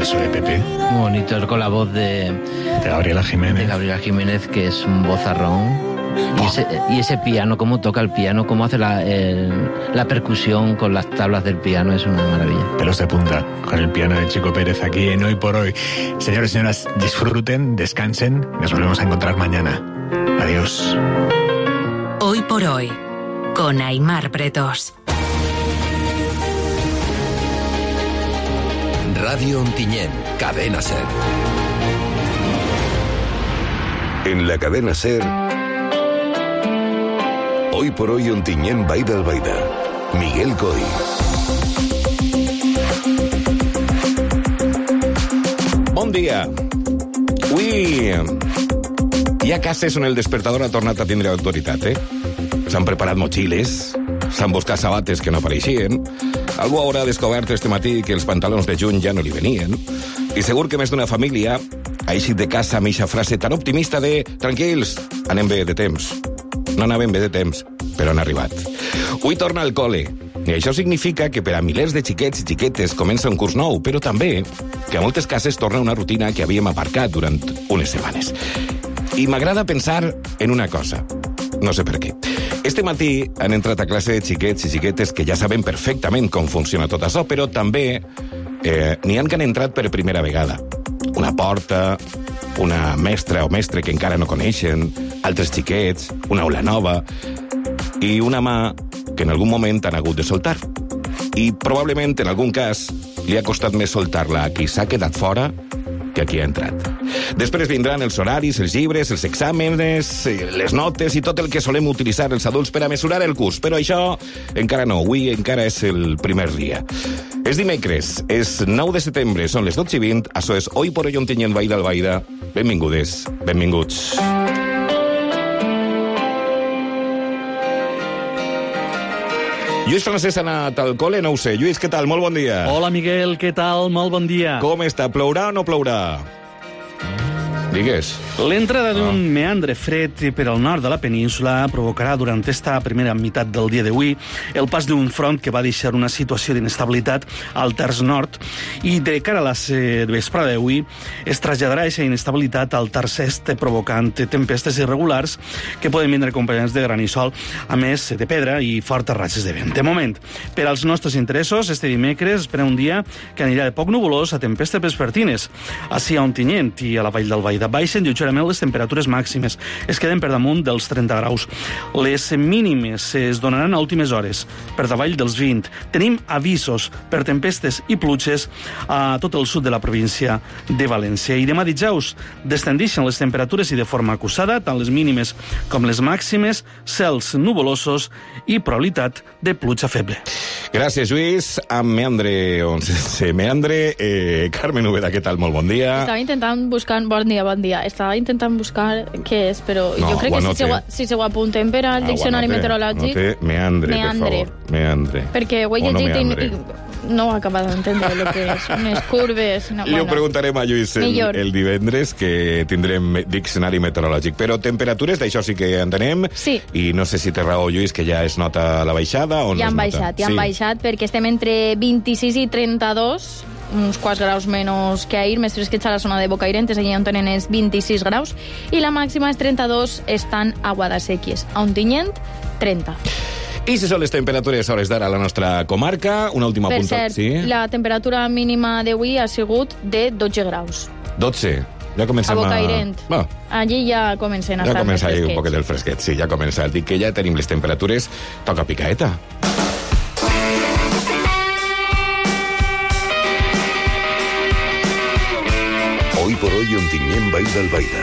PP. Muy bonito, con la voz de Gabriela Jiménez. De Gabriela Jiménez, que es un vozarrón. Y ese piano, cómo toca el piano, cómo hace la percusión con las tablas del piano, es una maravilla. Pelos de punta, con el piano de Chico Pérez aquí en Hoy por Hoy. Señores y señoras, disfruten, descansen, nos volvemos a encontrar mañana. Adiós. Hoy por Hoy, con Aimar Pretos. Radio Ontinyent, Cadena Ser. En la Cadena Ser, Hoy por Hoy Ontinyent Baida Albaida. Miguel Coy. Bon dia. Avui hi ha cases on el despertador ha tornat a tindre autoritat, S'han preparat motxilles, s'han buscat sabates que no apareixien, algú haurà descobert este matí que els pantalons de juny ja no li venien, i segur que més d'una família ha eixit de casa amb eixa frase tan optimista de «Tranquils, anem bé de temps». No anaven bé de temps, però han arribat. Avui torna al col·le, i això significa que per a milers de xiquets i xiquetes comença un curs nou, però també que a moltes cases torna una rutina que havíem aparcat durant unes setmanes. I m'agrada pensar en una cosa, no sé per què. Este matí han entrat a classe xiquets i xiquetes que ja saben perfectament com funciona tot això, però també n'hi han que han entrat per primera vegada. Una porta, una mestra o mestre que encara no coneixen, altres xiquets, una aula nova i una mà que en algun moment han hagut de soltar. I probablement, en algun cas, li ha costat més soltar-la a qui s'ha quedat fora que a qui ha entrat. Després vindran els horaris, els llibres, els exàmens, les notes i tot el que solem utilitzar els adults per a mesurar el curs. Però això encara no, avui encara és el primer dia. És dimecres, és 9 de setembre, són les 12:20, això és Hoy por Hoy Ontinyent Baida Albaida. Benvingudes, benvinguts. Lluís Francesc ha anat al col·le, no ho sé. Lluís, què tal? Molt bon dia. Hola, Miguel, què tal? Molt bon dia. Com està? Plourà o no plourà? Digues. L'entrada d'un meandre fred per al nord de la península provocarà durant esta primera meitat del dia d'avui el pas d'un front que va deixar una situació d'inestabilitat al terç nord i de cara a la vesprada d'avui es traslladarà aquesta inestabilitat al terç est provocant tempestes irregulars que poden vindre acompanyats de granissol, a més de pedra i fortes ratxes de vent. De moment, per als nostres interessos, este dimecres espera un dia que anirà de poc nuvolós a tempestes vespertines. Així a Ontinyent i a la Vall d'Albaida baixen lleugerament les temperatures màximes. Es queden per damunt dels 30 graus. Les mínimes es donaran a últimes hores, per davall dels 20. Tenim avisos per tempestes i pluges a tot el sud de la província de València. I demà dijous descendeixen les temperatures i de forma acusada, tant les mínimes com les màximes, cels nuvolosos i probabilitat de pluja feble. Gràcies, Lluís. Amb meandre, on se meandre. Carmen Úbeda, què tal? Molt bon dia. Estava intentant buscar... Bon dia. Estava intentant buscar què és, però no, jo crec que si se ho apuntem per al diccionari meteorològic... Meandre, per favor. Meandre. Perquè ho he llegit i no ho he acabat d'entendre el que és. Unes curves... No, I ho preguntarem a Lluís el divendres, que tindrem diccionari meteorològic. Però temperatures, d'això sí que entenem. Sí. I no sé si té raó, Lluís, que ja es nota la baixada o no ja es nota. Ja han baixat, perquè estem entre 26 i 32, uns quants graus menys que ahir, més fresquets a la zona de Bocairentes, allà on tenen és 26 graus, i la màxima és 32, estan a Guadasséquies. A Ontinyent, 30. I si són les temperatures a hores d'ara a la nostra comarca, una última per punta. Cert, sí? La temperatura mínima d'avui ha sigut de 12 graus. 12? Ja comencem a Bocairent. Allí ja comencen a estar més fresquets. Ja comença un poquet el fresquet, sí, ja comença. Dic que ja tenim les temperatures, toca picaeta. Hoy por Hoy Ontinyent Baida Albaida.